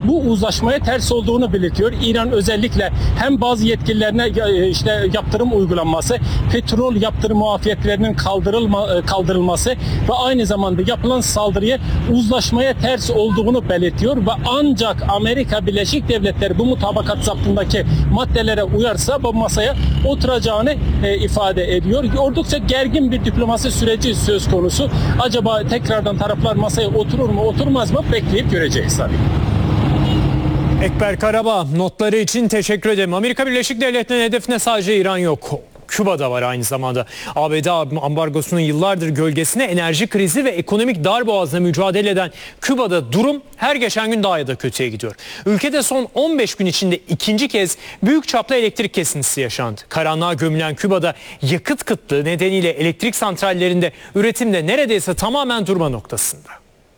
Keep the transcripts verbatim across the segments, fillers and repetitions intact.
bu uzlaşmaya ters olduğunu belirtiyor. İran özellikle hem bazı yetkililerine işte yaptırım uygulanması, petrol yaptırım muafiyetlerinin kaldırılma, kaldırılması ve aynı zamanda yapılan saldırıya uzlaşmaya ters olduğunu belirtiyor ve ancak Amerika Birleşik Devletleri bu mutabakat zaptındaki maddelere uyarsa bu masaya oturacağını e, ifade ediyor. Oldukça gergin bir diplomasi süreci söz konusu. Acaba tekrardan taraflar masaya oturur mu oturmaz mı bekleyip göreceğiz tabii. Ekber Karabağ notları için teşekkür ederim. Amerika Birleşik Devletleri'nin hedefinde sadece İran yok. Küba'da var aynı zamanda. A B D ambargosunun yıllardır gölgesine enerji krizi ve ekonomik darboğazla mücadele eden Küba'da durum her geçen gün daha da kötüye gidiyor. Ülkede son on beş gün içinde ikinci kez büyük çaplı elektrik kesintisi yaşandı. Karanlığa gömülen Küba'da yakıt kıtlığı nedeniyle elektrik santrallerinde üretimde neredeyse tamamen durma noktasında.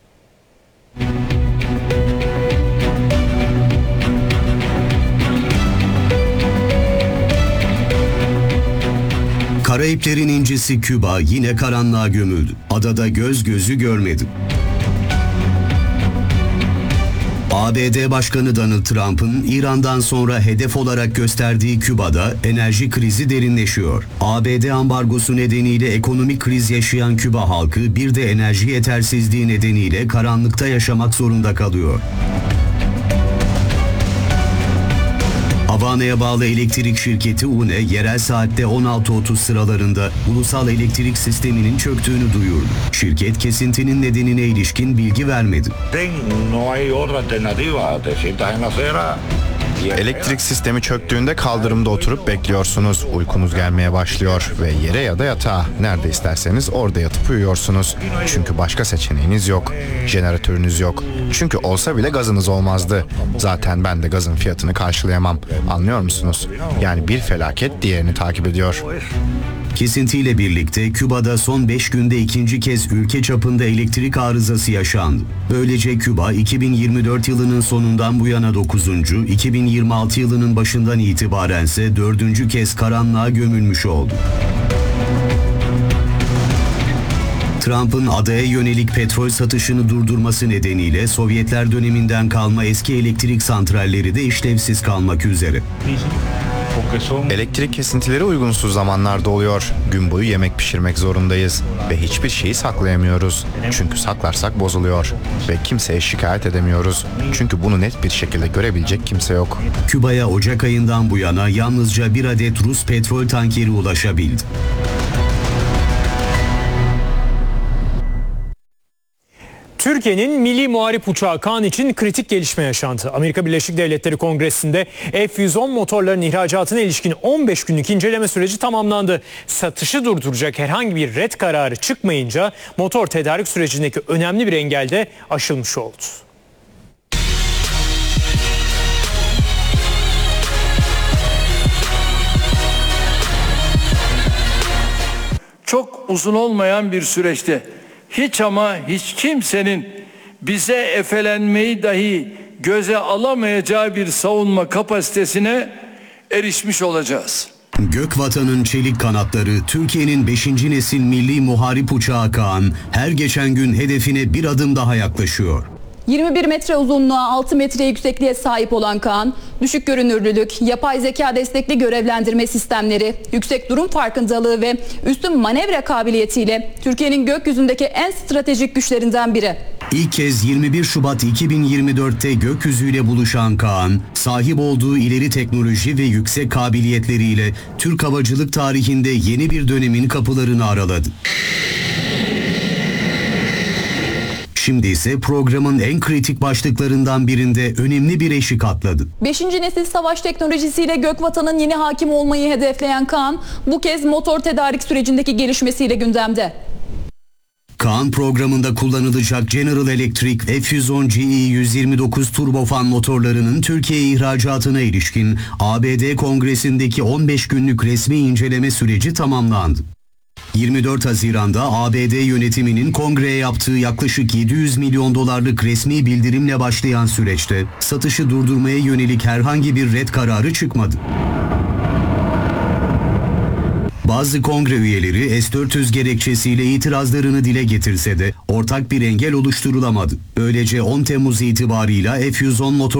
Karayiplerin incisi Küba yine karanlığa gömüldü. Adada göz gözü görmedi. A B D Başkanı Donald Trump'ın İran'dan sonra hedef olarak gösterdiği Küba'da enerji krizi derinleşiyor. A B D ambargosu nedeniyle ekonomik kriz yaşayan Küba halkı bir de enerji yetersizliği nedeniyle karanlıkta yaşamak zorunda kalıyor. Havana'ya bağlı elektrik şirketi U N E, yerel saatte on altı otuz sıralarında ulusal elektrik sisteminin çöktüğünü duyurdu. Şirket kesintinin nedenine ilişkin bilgi vermedi. Elektrik sistemi çöktüğünde kaldırımda oturup bekliyorsunuz. Uykunuz gelmeye başlıyor ve yere ya da yatağa nerede isterseniz orada yatıp uyuyorsunuz. Çünkü başka seçeneğiniz yok. Jeneratörünüz yok. Çünkü olsa bile gazınız olmazdı. Zaten ben de gazın fiyatını karşılayamam. Anlıyor musunuz? Yani bir felaket diğerini takip ediyor. Kesintiyle birlikte Küba'da son beş günde ikinci kez ülke çapında elektrik arızası yaşandı. Böylece Küba iki bin yirmi dört yılının sonundan bu yana dokuzuncu, iki bin yirmi altı yılının başından itibarense dördüncü kez karanlığa gömülmüş oldu. Trump'ın adaya yönelik petrol satışını durdurması nedeniyle Sovyetler döneminden kalma eski elektrik santralleri de işlevsiz kalmak üzere. Elektrik kesintileri uygunsuz zamanlarda oluyor. Gün boyu yemek pişirmek zorundayız ve hiçbir şeyi saklayamıyoruz. Çünkü saklarsak bozuluyor ve kimseye şikayet edemiyoruz. Çünkü bunu net bir şekilde görebilecek kimse yok. Küba'ya Ocak ayından bu yana yalnızca bir adet Rus petrol tankeri ulaşabildi. Türkiye'nin milli muharip uçağı Kaan için kritik gelişme yaşandı. Amerika Birleşik Devletleri Kongresi'nde F yüz on motorların ihracatına ilişkin on beş günlük inceleme süreci tamamlandı. Satışı durduracak herhangi bir ret kararı çıkmayınca motor tedarik sürecindeki önemli bir engel de aşılmış oldu. Çok uzun olmayan bir süreçte hiç ama hiç kimsenin bize efelenmeyi dahi göze alamayacağı bir savunma kapasitesine erişmiş olacağız. Gökvatan'ın çelik kanatları Türkiye'nin beşinci nesil milli muharip uçağı Kaan her geçen gün hedefine bir adım daha yaklaşıyor. yirmi bir metre uzunluğa, altı metre yüksekliğe sahip olan Kaan, düşük görünürlülük, yapay zeka destekli görevlendirme sistemleri, yüksek durum farkındalığı ve üstün manevra kabiliyetiyle Türkiye'nin gökyüzündeki en stratejik güçlerinden biri. İlk kez yirmi bir Şubat iki bin yirmi dörtte gökyüzüyle buluşan Kaan, sahip olduğu ileri teknoloji ve yüksek kabiliyetleriyle Türk havacılık tarihinde yeni bir dönemin kapılarını araladı. Şimdi ise programın en kritik başlıklarından birinde önemli bir eşik atladı. Beşinci nesil savaş teknolojisiyle Gökvatan'ın yeni hakim olmayı hedefleyen Kaan, bu kez motor tedarik sürecindeki gelişmesiyle gündemde. Kaan programında kullanılacak General Electric F yüz on G E yüz yirmi dokuz turbofan motorlarının Türkiye ihracatına ilişkin A B D Kongresi'ndeki on beş günlük resmi inceleme süreci tamamlandı. yirmi dört Haziran'da A B D yönetiminin kongreye yaptığı yaklaşık yedi yüz milyon dolarlık resmi bildirimle başlayan süreçte satışı durdurmaya yönelik herhangi bir ret kararı çıkmadı. Bazı kongre üyeleri S dört yüz gerekçesiyle itirazlarını dile getirse de ortak bir engel oluşturulamadı. Böylece on Temmuz itibarıyla F yüz on motor